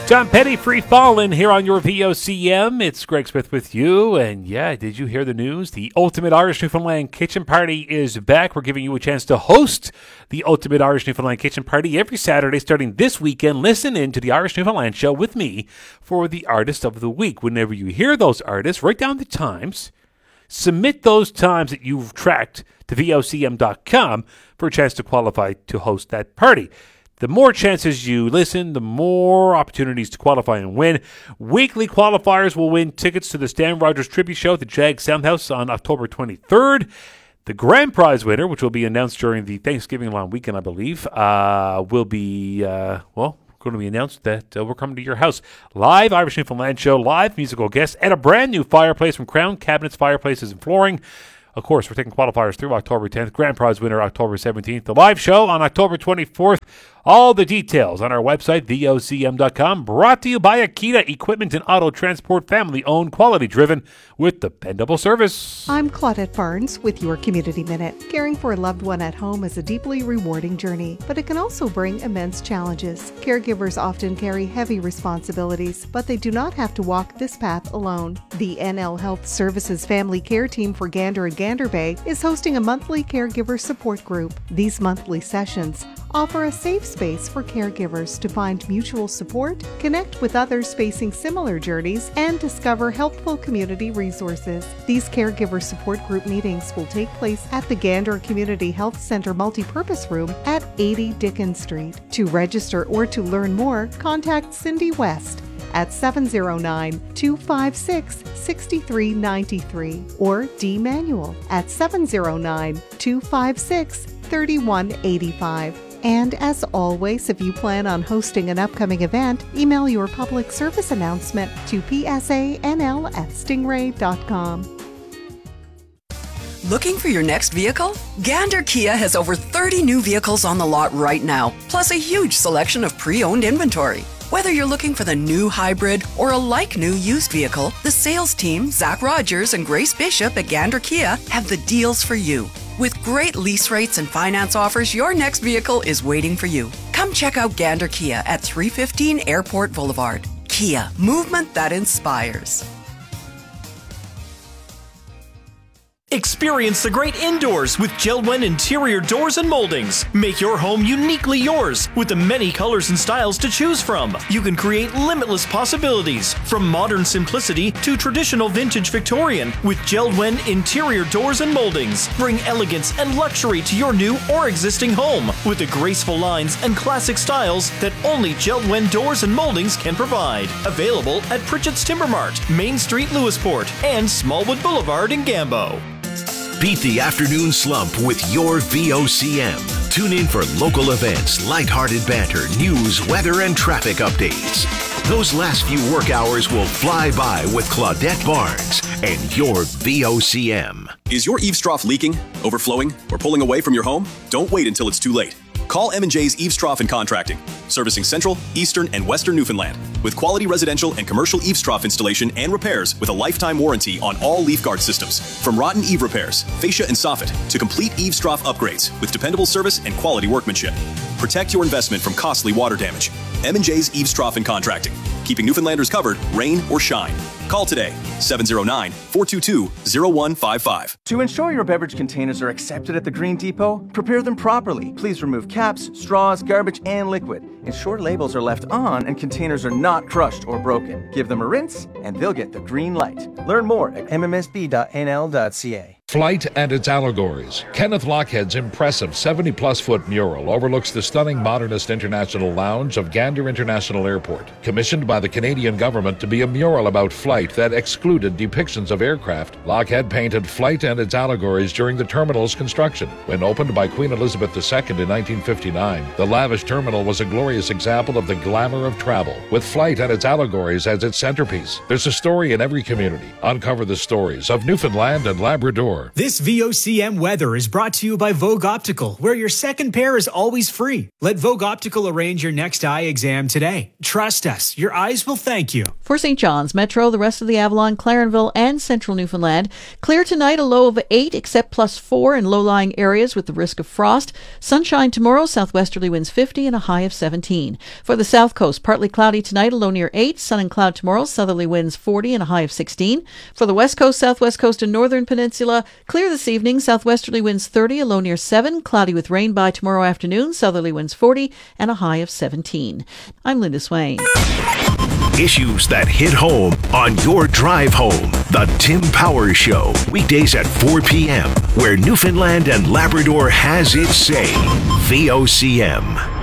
John Petty, Free Fallin' here on your VOCM. It's Greg Smith with you. And yeah, did you hear the news? The Ultimate Irish Newfoundland Kitchen Party is back. We're giving you a chance to host the Ultimate Irish Newfoundland Kitchen Party every Saturday starting this weekend. Listen in to the Irish Newfoundland Show with me for the Artist of the Week. Whenever you hear those artists, write down the times. Submit those times that you've tracked to VOCM.com for a chance to qualify to host that party. The more chances you listen, the more opportunities to qualify and win. Weekly qualifiers will win tickets to the Stan Rogers Tribute Show at the Jag Soundhouse on October 23rd. The grand prize winner, which will be announced during the Thanksgiving long weekend, I believe, will be, going to be announced that we're coming to your house. Live Irish Newfoundland Show, live musical guests, and a brand new fireplace from Crown Cabinets, Fireplaces, and Flooring. Of course, we're taking qualifiers through October 10th. Grand prize winner October 17th. The live show on October 24th. All the details on our website, VOCM.com. Brought to you by Akita Equipment and Auto Transport. Family-owned, quality-driven, with dependable service. I'm Claudette Barnes with your Community Minute. Caring for a loved one at home is a deeply rewarding journey, but it can also bring immense challenges. Caregivers often carry heavy responsibilities, but they do not have to walk this path alone. The NL Health Services Family Care Team for Gander and Gander Bay is hosting a monthly caregiver support group. These monthly sessions offer a safe space for caregivers to find mutual support, connect with others facing similar journeys, and discover helpful community resources. These caregiver support group meetings will take place at the Gander Community Health Center Multipurpose Room at 80 Dickens Street. To register or to learn more, contact Cindy West at 709-256-6393 or D. Manuel at 709-256-3185. And as always, if you plan on hosting an upcoming event, email your public service announcement to psanl@stingray.com. Looking for your next vehicle? Gander Kia has over 30 new vehicles on the lot right now, plus a huge selection of pre-owned inventory. Whether you're looking for the new hybrid or a like-new used vehicle, the sales team, Zach Rogers and Grace Bishop at Gander Kia, have the deals for you. With great lease rates and finance offers, your next vehicle is waiting for you. Come check out Gander Kia at 315 Airport Boulevard. Kia, movement that inspires. Experience the great indoors with JELD-WEN interior doors and moldings. Make your home uniquely yours with the many colors and styles to choose from. You can create limitless possibilities from modern simplicity to traditional vintage Victorian with JELD-WEN interior doors and moldings. Bring elegance and luxury to your new or existing home with the graceful lines and classic styles that only JELD-WEN doors and moldings can provide. Available at Pritchett's Timber Mart, Main Street, Lewisport, and Smallwood Boulevard in Gambo. Beat the afternoon slump with your VOCM. Tune in for local events, lighthearted banter, news, weather, and traffic updates. Those last few work hours will fly by with Claudette Barnes and your VOCM. Is your eaves trough leaking, overflowing, or pulling away from your home? Don't wait until it's too late. Call M&J's Eaves Trough and Contracting, servicing Central, Eastern, and Western Newfoundland, with quality residential and commercial eaves trough installation and repairs with a lifetime warranty on all leaf guard systems. From rotten eave repairs, fascia and soffit, to complete eaves trough upgrades with dependable service and quality workmanship. Protect your investment from costly water damage. M&J's Eaves Trough and Contracting, keeping Newfoundlanders covered, rain or shine. Call today, 709-422-0155. To ensure your beverage containers are accepted at the Green Depot, prepare them properly. Please remove caps, straws, garbage, and liquid. Ensure labels are left on and containers are not crushed or broken. Give them a rinse, and they'll get the green light. Learn more at mmsb.nl.ca. Flight and its allegories. Kenneth Lockhead's impressive 70-plus foot mural overlooks the stunning modernist international lounge of Gander International Airport, commissioned by the Canadian government to be a mural about flight that excluded depictions of aircraft. Lockhead painted Flight and its allegories during the terminal's construction. When opened by Queen Elizabeth II in 1959, the lavish terminal was a glorious example of the glamour of travel, with Flight and its allegories as its centerpiece. There's a story in every community. Uncover the stories of Newfoundland and Labrador Labrador. This VOCM weather is brought to you by Vogue Optical, where your second pair is always free. Let Vogue Optical arrange your next eye exam today. Trust us, your eyes will thank you. For St. John's, Metro, the rest of the Avalon, Clarenville, and central Newfoundland, clear tonight, a low of 8, except +4 in low-lying areas with the risk of frost. Sunshine tomorrow, southwesterly winds 50 and a high of 17. For the south coast, partly cloudy tonight, a low near 8, sun and cloud tomorrow, southerly winds 40 and a high of 16. For the west coast, southwest coast, and northern peninsula, clear this evening, southwesterly winds 30, a low near 7, cloudy with rain by tomorrow afternoon, southerly winds 40 and a high of 17. I'm Linda Swain. Issues that hit home on your drive home. The Tim Powers Show, weekdays at 4 p.m., where Newfoundland and Labrador has its say. VOCM.